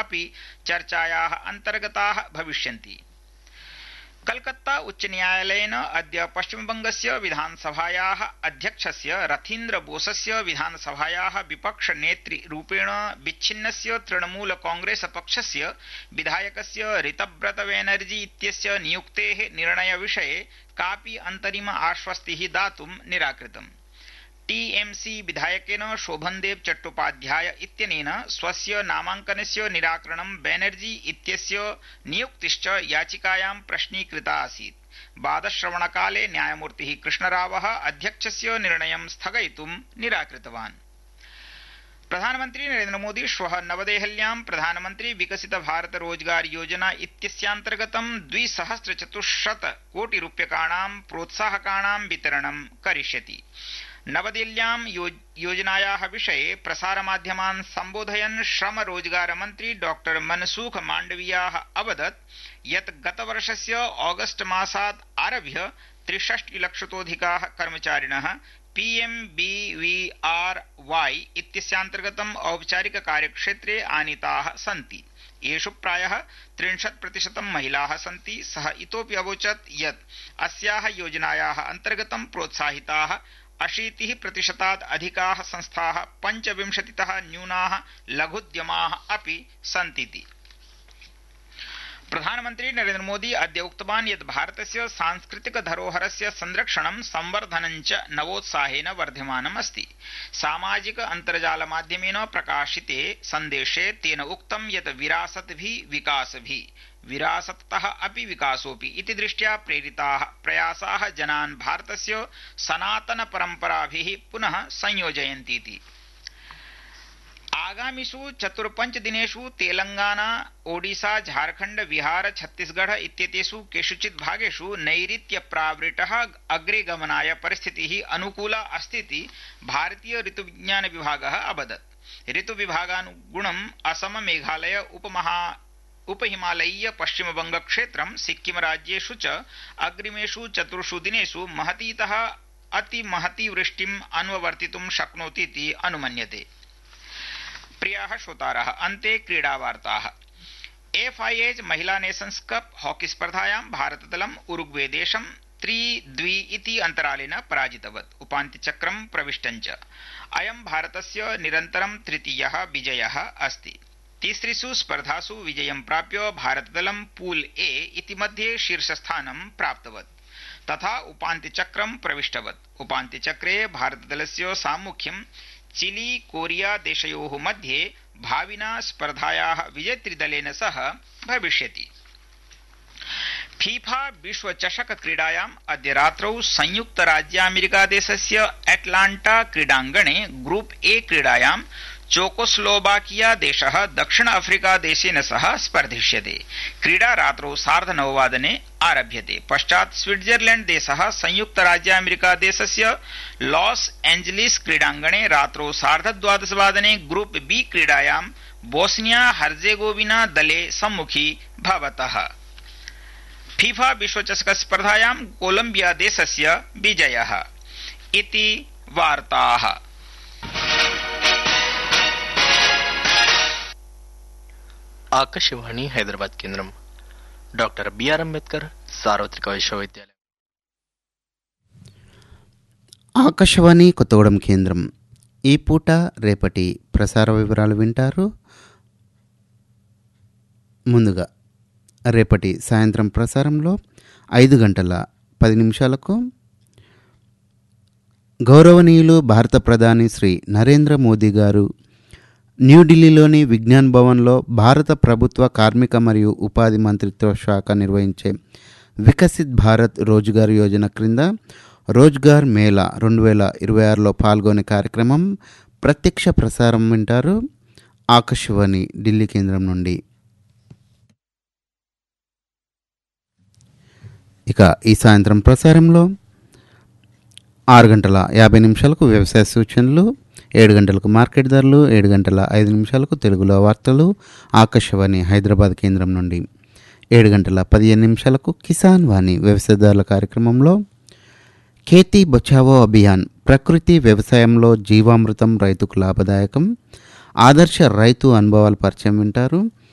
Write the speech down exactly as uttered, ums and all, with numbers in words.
अपि चर्चायाः अन्तर्गताः भविष्यन्ति। कलकत्ता उच्च न्यायालयेन अद्य पश्चिमबंगस्य विधानसभायाः अध्यक्षस्य रथीन्द्र बोसस्य विधानसभायाः विपक्षनेतृरूपेण विच्छिन्नस्य तृणमूल कांग्रेस पक्षस्य विधायकस्य ऋतव्रत बैनर्जी इत्यस्य नियुक्तेः निर्णयविषये कापि अन्तरिम आश्वस्तिः दातुं निराकृतम्। टीएमसी विधायकेन शोभनदेव चट्टोपाध्याय इत्यनेन स्वस्य नामाङ्कनस्य निराकरणं बैनर्जी इत्यस्य नियुक्तिश्च याचिकायां प्रश्नीकृता आसीत्। वादश्रवणकाले न्यायमूर्तिः कृष्णरावः अध्यक्षस्य निर्णयं स्थगयितुं निराकृतवान्। प्रधानमन्त्री नरेन्द्र मोदी श्वः नवदेहल्यां प्रधानमन्त्री विकसित भारत रोजगार योजना इत्यस्यान्तर्गतं द्विसहस्रचतुश्शत कोटि रूप्यकाणां प्रोत्साहकाणां वितरणं करिष्यति। नवदिल्ल्यां योजनायाः विषये प्रसारमाध्यमान् सम्बोधयन् श्रम रोजगार मन्त्री डॉक्टर मनसुख माण्डवियाः अवदत् यत् गतवर्षस्य ऑगस्ट मासात् आरभ्य त्रिषष्टिलक्षतोऽधिकाः कर्मचारिणः पीएमबीवीआरवाई इत्यस्यान्तर्गतं औपचारिक कार्यक्षेत्रे आनीताः सन्ति। येषु प्रायः त्रिंशत् प्रतिशतं महिलाः सन्ति। सः इतोपि अवोचत् यत् अस्याः योजनायाः अन्तर्गतं प्रोत्साहिताः अशीतिः प्रतिशतात् अधिकाः संस्थाः पञ्चविंशतितः न्यूनाः लघुद्यमाः अपि सन्तीति। प्रधानमन्त्री नरेन्द्र मोदी अद्य उक्तवान् यत् भारतस्य सांस्कृतिक धरोहरस्य संरक्षणं संवर्धनं च नवोत्साहेन वर्धमानम् अस्ति। सामाजिक अन्तर्जालमाध्यमेन प्रकाशिते सन्देशे तेन उक्तं यत् विरासत् भी विकास भी विरासतः अपि विकासोऽपि इति दृष्ट्या प्रेरिताः प्रयासाः जनान् भारतस्य सनातन परम्पराभिः पुनः संयोजयन्तीति। आगामिषु चतुर्पञ्च दिनेषु तेलंगाना, ओडिशा, झारखंड, बिहार, छत्तीसगढ़ इत्येतेषु केषुचित् भागेषु नैऋत्यप्रावृतः अग्रे गमनाय परिस्थितिः अनुकूला अस्तीति भारतीय ऋतुविज्ञान विभागः अवदत्। ऋतुविभागानुगुणम् असम, मेघालय, उपमहा उपहिमालयीय पश्चिमबंग क्षेत्रं, सिक्किम राज्येषु च अग्रिमेषु चतुर्षु दिनेषु महतीतः अतिमहती वृष्टिम् अन्वर्तितुं शक्नोतीति अनुमन्यते। प्रियाः श्रोतारः, अन्ते क्रीडावार्ताः। एफआईएच महिला नेशन्स् कप हॉकी स्पर्धायां भारतदलम् उरुग्वे देशं त्रि द्वि इति अन्तरालेन पराजितवत् उपान्त्यचक्रं प्रविष्टञ्च। अयं भारतस्य निरन्तरं तृतीयः विजयः अस्ति। तीसृषु स्पर्धासु विजयं प्राप्य भारतदलं पूल ए इति मध्ये शीर्षस्थानं प्राप्तवत् तथा उपान्त्यचक्रं प्रविष्टवत्। उपान्त्यचक्रे भारतदलस्य साम्मुख्यं चिली, कोरिया देशयोः मध्ये भाविना स्पर्धायाः विजेतृदलेन सह भविष्यति। फीफा विश्व चषक क्रीडायाम् अद्य रात्रौ संयुक्त राज्यामेरिकादेशस्य एटलांटा क्रीडाङ्गणे ग्रुप ए क्रीडायां चेकोस्लोवाकिया देशः दक्षिण अफ्रीका देशेन सह स्पर्धिष्यते। क्रीडा रात्रौ सार्धनववादने आरभ्यते। पश्चात् स्विट्जरलैंड देशः संयुक्त राज्यामेरिका देशस्य लॉस एंजलिस क्रीडाङ्गणे रात्रौ सार्धद्वादशवादने ग्रुप बी क्रीडायां बोस्निया हर्जेगोविना दले सम्मुखी भवतः। फीफा विश्वचषक स्पर्धायां कोलंबिया देशस्य विजयः इति वार्ताः। ఆకాశవాణి హైదరాబాద్ కేంద్రం డాక్టర్ బిఆర్ అంబేద్కర్ సార్వత్రిక విశ్వవిద్యాలయం ఆకాశవాణి కొత్తగూడెం కేంద్రం ఈ పూట రేపటి ప్రసార వివరాలు వింటారు. ముందుగా రేపటి సాయంత్రం ప్రసారంలో ఐదు గంటల పది నిమిషాలకు గౌరవనీయులు భారత ప్రధాని శ్రీ నరేంద్ర మోదీ గారు న్యూఢిల్లీలోని విజ్ఞాన్ భవన్లో భారత ప్రభుత్వ కార్మిక మరియు ఉపాధి మంత్రిత్వ శాఖ నిర్వహించే వికసిత్ భారత్ రోజ్గార్ యోజన క్రింద రోజ్గార్ మేళా రెండు వేల ఇరవై ఆరులో పాల్గొనే కార్యక్రమం ప్రత్యక్ష ప్రసారం వింటారు ఆకాశవాణి ఢిల్లీ కేంద్రం నుండి. ఇక ఈ సాయంత్రం ప్రసారంలో ఆరు గంటల యాభై నిమిషాలకు వ్యవసాయ సూచనలు, ఏడు గంటలకు మార్కెట్ ధరలు, ఏడు గంటల ఐదు నిమిషాలకు తెలుగులో వార్తలు ఆకాశవాణి హైదరాబాద్ కేంద్రం నుండి, ఏడు గంటల పదిహేను నిమిషాలకు కిసాన్ వాణి వ్యవసాయదారుల కార్యక్రమంలో ఖేతీ బచావో అభియాన్ ప్రకృతి వ్యవసాయంలో జీవామృతం రైతుకు లాభదాయకం ఆదర్శ రైతు అనుభవాల పరిచయం వింటారు.